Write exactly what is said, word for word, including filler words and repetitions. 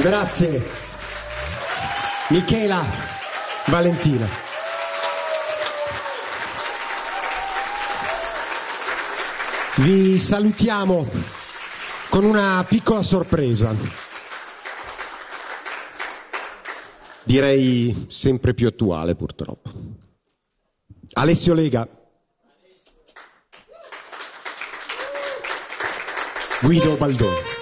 Grazie. Michela, Valentina. Vi salutiamo con una piccola sorpresa. Direi sempre più attuale, purtroppo. Alessio Lega. Guido Baldoni.